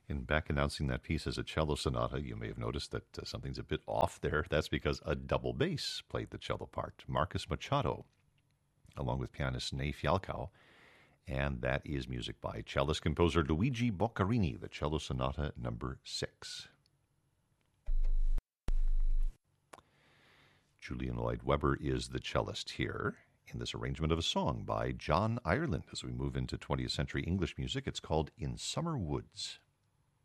In back announcing that piece as a cello sonata, you may have noticed that something's a bit off there. That's because a double bass played the cello part, Marcus Machado, along with pianist Ney Fialkow. And that is music by cellist composer Luigi Boccherini, the cello sonata number 6. Julian Lloyd Webber is the cellist here in this arrangement of a song by John Ireland. As we move into 20th century English music, it's called In Summer Woods.